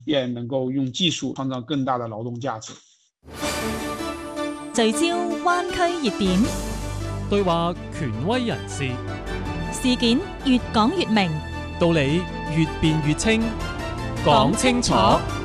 也能夠用技術創造更大的勞動價值。 聚焦灣區熱點， 對話權威人士， 事件越講越明， 道理越辯越清，講清楚。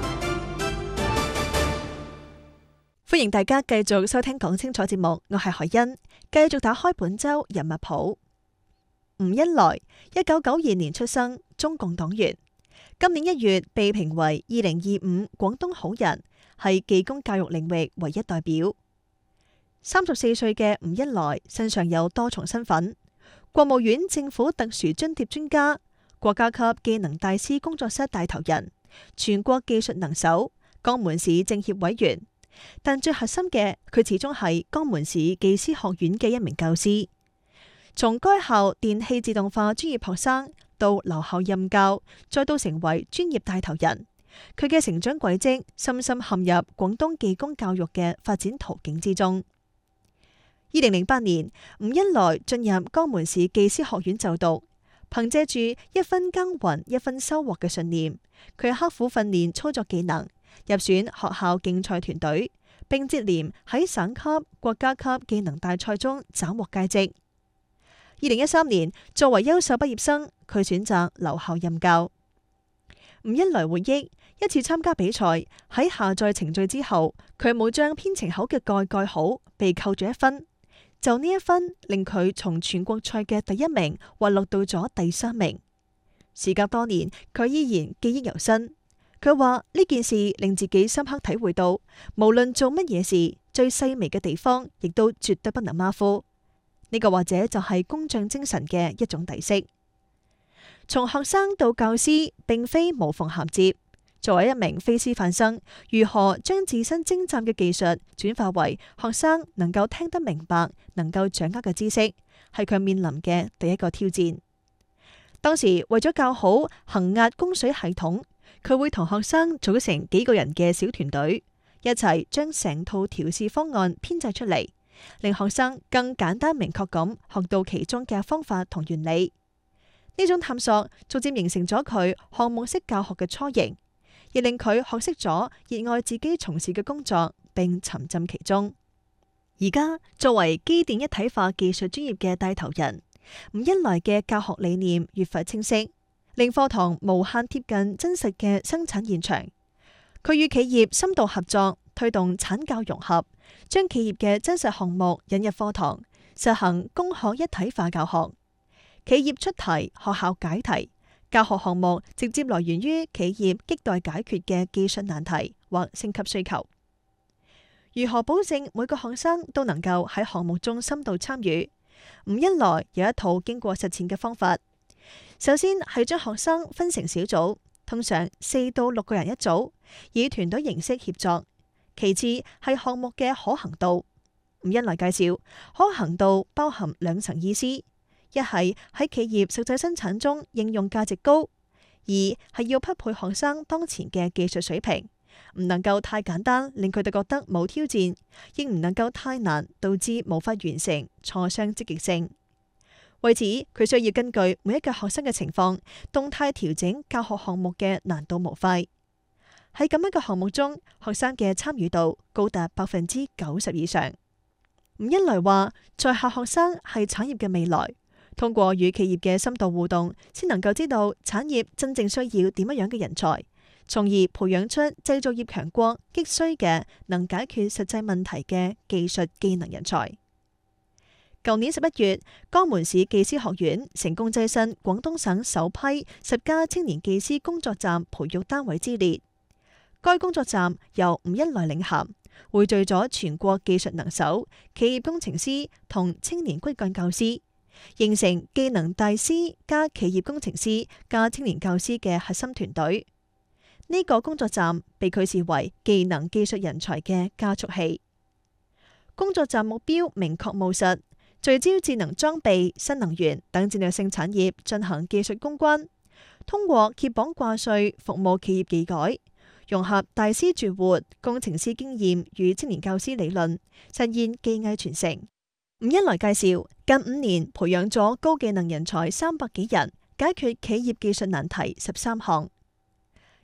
歡迎大家繼續收聽講清楚節目，我係海欣，繼續打開本周人物譜。吳恩來1992年出生，中共黨員，今年1月被評為2025廣東好人，係技工教育領域唯一代表。34歲嘅吳恩來身上有多重身份：國務院政府特殊津貼專家、國家級技能大師工作室帶頭人、全國技術能手、江門市政協委員。但最核心嘅，佢始終係江門市技師學院嘅一名教師。從該校電氣自動化專業學生到留校任教，再到成為專業帶頭人，佢嘅成長軌跡深深陷入廣東技工教育嘅發展途徑之中。2008年，吳恩來進入江門市技師學院就讀，憑借住一分耕耘一分收穫嘅信念，佢刻苦訓練操作技能，入選學校競賽團隊，並接連喺省級、國家級技能大賽中斬獲佳績。2013年，作為優秀畢業生，佢選擇留校任教。吳恩來回憶，一次參加比賽，喺下載程序之後，佢冇將編程口嘅蓋好，被扣咗1分。就呢1分，令佢從全國賽嘅第1名滑落到咗第3名。時隔多年，佢依然記憶猶新。佢話呢件事令自己深刻體會到，無論做乜嘢事，最細微嘅地方亦都絕對不能馬虎。呢個或者就係工匠精神嘅一種底色。從學生到教師，並非無縫銜接。作為一名非師範生，如何將自身精湛嘅技術轉化為學生能夠聽得明白、能夠掌握嘅知識，係佢面臨嘅第一個挑戰。當時為咗教好衡壓供水系統，佢會同學生組成幾個人嘅小團隊，一齊將成套調試方案編製出嚟，令學生更簡單明確咁學到其中嘅方法同原理。呢種探索逐漸形成咗佢項目式教學嘅雛形，亦令佢學識咗熱愛自己從事嘅工作，並沉浸其中。而家作為機電一體化技術專業嘅帶頭人，吳恩來嘅教學理念越發清晰，令課堂無限貼近真實嘅生產現場。佢與企業深度合作，推動產教融合，將企業嘅真實項目引入課堂，實行工學一體化教學。企業出題，學校解題。教學項目直接來源於企業亟待解決嘅技術難題或升級需求。如何保證每個學生都能夠喺項目中深度參與？吳恩來有一套經過實踐嘅方法。首先係將學生分成小組，通常4到6個人一組，以團隊形式協作。其次係項目嘅可行度。吳恩來介紹，可行度包含2層意思。一係喺企業實際生產中應用價值高，二係要匹配學生當前嘅技術水平，唔能夠太簡單令佢哋覺得冇挑戰，亦唔能夠太難導致無法完成，挫傷積極性。為此，佢需要根據每一個學生嘅情況，動態調整教學項目嘅難度模塊。喺咁樣嘅項目中，學生嘅參與度高達90%以上。吳恩來話，在校學生係產業嘅未來。通過與企業嘅深度互動，先能夠知道產業真正需要點樣嘅人才，從而培養出製造業強國急需嘅能解決實際問題嘅技術技能人才。舊年11月，江門市技師學院成功躋身廣東省首批10家青年技師工作站培育單位之列。該工作站由吳恩來領銜，匯聚咗全國技術能手、企業工程師同青年骨幹教師，形成技能大師加企業工程師加青年教師嘅核心團隊。呢個工作站被佢視為技能技術人才嘅加速器。工作站目標明確務實，聚焦智能裝備、新能源等戰略性產業進行技術攻關，通過揭綁掛帥服務企業技改，融合大師絕活、工程師經驗與青年教師理論，實現技藝傳承。吳恩來介紹，近5年培養咗高技能人才300幾人，解決企業技術難題13項。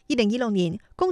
2026年公